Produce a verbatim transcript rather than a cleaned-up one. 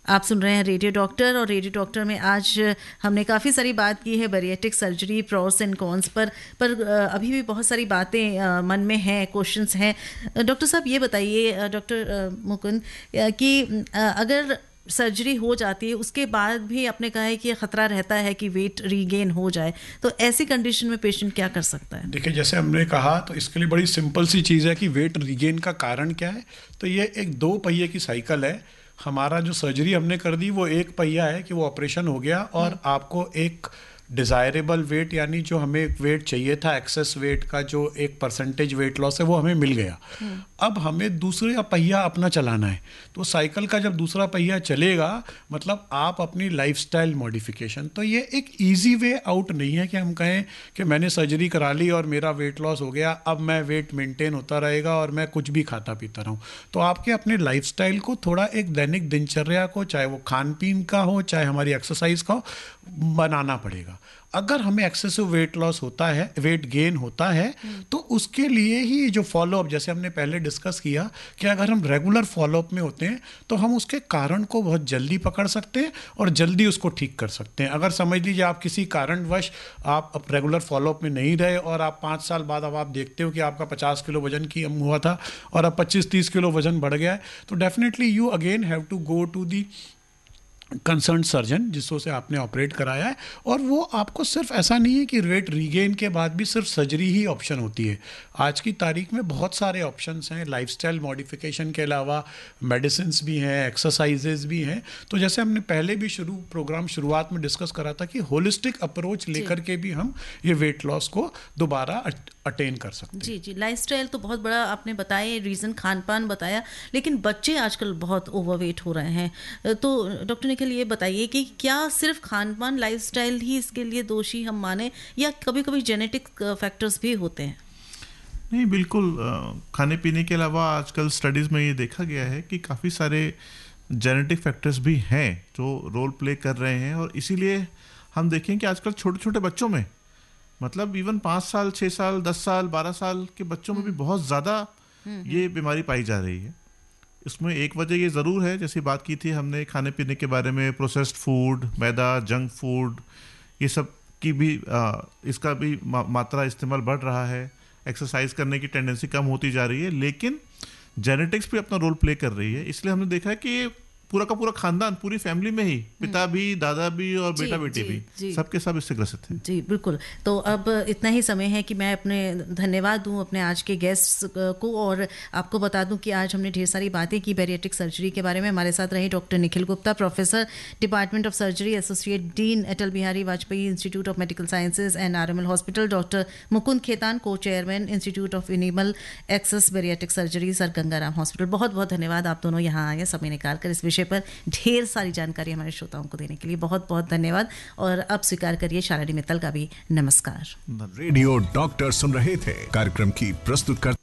आप सुन रहे हैं रेडियो डॉक्टर, और रेडियो डॉक्टर में आज हमने काफ़ी सारी बात की है bariatric surgery pros and cons पर पर अभी भी बहुत सारी बातें मन में हैं, क्वेश्चंस हैं। डॉक्टर साहब ये बताइए, डॉक्टर मुकुंद, कि अगर सर्जरी हो जाती है उसके बाद भी आपने कहा है कि ख़तरा रहता है कि वेट रीगेन हो जाए, तो ऐसी कंडीशन में पेशेंट क्या कर सकता है? देखिए, जैसे हमने कहा तो इसके लिए बड़ी सिंपल सी चीज़ है कि वेट रीगेन का कारण क्या है। तो ये एक दो पहिए की साइकिल है। हमारा जो सर्जरी हमने कर दी वो एक पहिया है कि वो ऑपरेशन हो गया और आपको एक डिज़ायरेबल वेट, यानी जो हमें वेट चाहिए था, एक्सेस वेट का जो एक परसेंटेज वेट लॉस है वो हमें मिल गया। अब हमें दूसरा पहिया अपना चलाना है। तो साइकिल का जब दूसरा पहिया चलेगा मतलब आप अपनी लाइफस्टाइल मॉडिफिकेशन, तो ये एक इजी वे आउट नहीं है कि हम कहें कि मैंने सर्जरी करा ली और मेरा वेट लॉस हो गया, अब मैं वेट मेंटेन होता रहेगा और मैं कुछ भी खाता पीता रहूँ। तो आपके अपने लाइफस्टाइल को थोड़ा एक दैनिक दिनचर्या को, चाहे वो खान पीन का हो चाहे हमारी एक्सरसाइज का हो, बनाना पड़ेगा। अगर हमें एक्सेसिव वेट लॉस होता है, वेट गेन होता है, तो उसके लिए ही जो फॉलोअप, जैसे हमने पहले डिस्कस किया कि अगर हम रेगुलर फॉलोअप में होते हैं तो हम उसके कारण को बहुत जल्दी पकड़ सकते हैं और जल्दी उसको ठीक कर सकते हैं। अगर समझ लीजिए आप किसी कारणवश आप अब रेगुलर फॉलोअप में नहीं रहे और आप पाँच साल बाद अब आप देखते हो कि आपका पचास किलो वजन की हुआ था और अब पच्चीस तीस किलो वजन बढ़ गया है, तो definitely you again have to go to the concern surgeon जिसको से आपने ऑपरेट कराया है। और वो आपको सिर्फ ऐसा नहीं है कि वेट रीगेन के बाद भी सिर्फ सर्जरी ही ऑप्शन होती है। आज की तारीख में बहुत सारे ऑप्शंस हैं, लाइफस्टाइल मॉडिफिकेशन के अलावा मेडिसिन्स भी हैं, एक्सरसाइजेज भी हैं। तो जैसे हमने पहले भी शुरू प्रोग्राम शुरुआत में डिस्कस करा था कि होलिस्टिक अप्रोच लेकर के भी हम ये वेट लॉस को दोबारा अटेन कर सकते हैं। जी जी, लाइफस्टाइल तो बहुत बड़ा आपने बताया, रीज़न खान पान बताया, लेकिन बच्चे आजकल बहुत ओवरवेट हो रहे हैं। तो डॉक्टर ने के लिए बताइए कि क्या सिर्फ खान पान लाइफस्टाइल ही इसके लिए दोषी हम माने, या कभी कभी जेनेटिक फैक्टर्स भी होते हैं? नहीं, बिल्कुल। खाने पीने के अलावा आजकल स्टडीज़ में ये देखा गया है कि काफ़ी सारे जेनेटिक फैक्टर्स भी हैं जो रोल प्ले कर रहे हैं। और इसीलिए हम देखें कि आजकल छोटे छोटे बच्चों में, मतलब इवन पाँच साल छः साल दस साल बारह साल के बच्चों में भी बहुत ज़्यादा ये बीमारी पाई जा रही है। इसमें एक वजह ये ज़रूर है, जैसी बात की थी हमने खाने पीने के बारे में, प्रोसेस्ड फूड, मैदा, जंक फूड, ये सब की भी आ, इसका भी मा, मात्रा इस्तेमाल बढ़ रहा है। एक्सरसाइज करने की टेंडेंसी कम होती जा रही है, लेकिन जेनेटिक्स भी अपना रोल प्ले कर रही है। इसलिए हमने देखा है कि ये पूरा का पूरा खानदान, पूरी फैमिली में ही, पिता भी, दादा भी और बेटा बेटी भी, सबके सब इससे ग्रसित हैं। जी बिल्कुल। तो अब इतना ही समय है कि मैं अपने धन्यवाद दूं अपने आज के गेस्ट को, और आपको बता दूं कि आज हमने ढेर सारी बातें की बैरिएट्रिक सर्जरी के बारे में। हमारे साथ रहे doctor Nikhil Gupta, professor department of surgery, associate dean Atal Bihari Vajpayee institute of medical sciences and R M L hospital, doctor Mukund Khetan, को chairman institute of enable access bariatric surgery, sir Gangaram hospital. बहुत बहुत धन्यवाद, आप दोनों यहाँ आए समय निकाल कर इस विषय पर ढेर सारी जानकारी हमारे श्रोताओं को देने के लिए बहुत बहुत धन्यवाद। और अब स्वीकार करिए शालिनी मित्तल का भी नमस्कार। रेडियो डॉक्टर सुन रहे थे। कार्यक्रम की प्रस्तुत कर